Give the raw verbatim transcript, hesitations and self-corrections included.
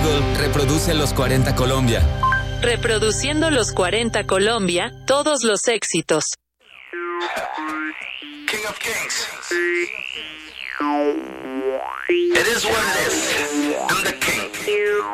Google, reproduce Los cuarenta Colombia. Reproduciendo Los cuarenta Colombia, todos los éxitos. King of Kings. It is what it is. I'm the king.